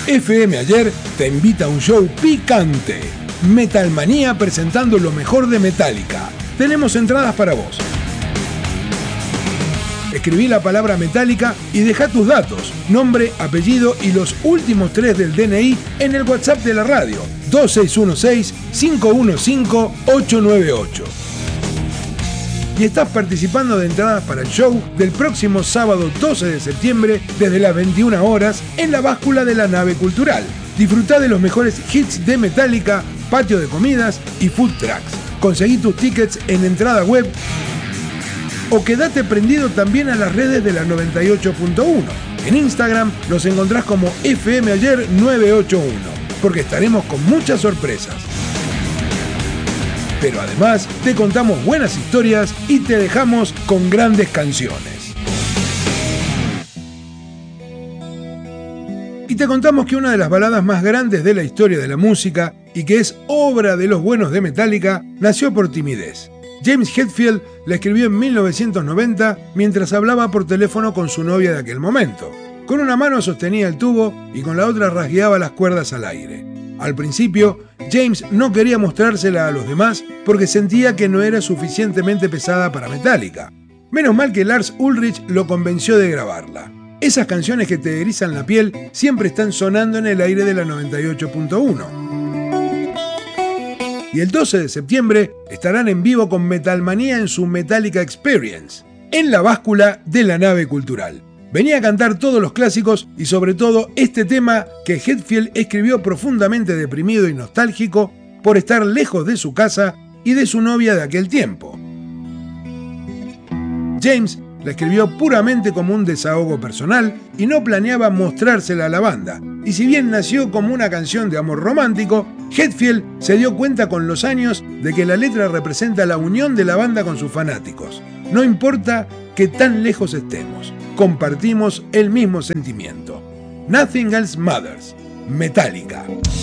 FM Ayer te invita a un show picante. Metalmanía presentando lo mejor de Metallica. Tenemos entradas para vos. Escribí la palabra Metallica y deja tus datos, nombre, apellido y los últimos 3 del DNI en el WhatsApp de la radio 2616-515-898. Y estás participando de entradas para el show del próximo sábado 12 de septiembre desde las 21 horas en la báscula de la nave cultural. Disfrutá de los mejores hits de Metallica, patio de comidas y food trucks. Conseguí tus tickets en entrada web o quedate prendido también a las redes de la 98.1. En Instagram los encontrás como FM Ayer 981, porque estaremos con muchas sorpresas. Pero además te contamos buenas historias y te dejamos con grandes canciones. Y te contamos que una de las baladas más grandes de la historia de la música y que es obra de los buenos de Metallica nació por timidez. James Hetfield la escribió en 1990 mientras hablaba por teléfono con su novia de aquel momento. Con una mano sostenía el tubo y con la otra rasgueaba las cuerdas al aire. Al principio, James no quería mostrársela a los demás porque sentía que no era suficientemente pesada para Metallica. Menos mal que Lars Ulrich lo convenció de grabarla. Esas canciones que te erizan la piel siempre están sonando en el aire de la 98.1. Y el 12 de septiembre estarán en vivo con Metalmanía en su Metallica Experience, en la báscula de la nave cultural. Venía a cantar todos los clásicos y sobre todo este tema que Hetfield escribió profundamente deprimido y nostálgico por estar lejos de su casa y de su novia de aquel tiempo. James la escribió puramente como un desahogo personal y no planeaba mostrársela a la banda. Y si bien nació como una canción de amor romántico, Hetfield se dio cuenta con los años de que la letra representa la unión de la banda con sus fanáticos. No importa que tan lejos estemos, compartimos el mismo sentimiento. Nothing Else Matters. Metallica.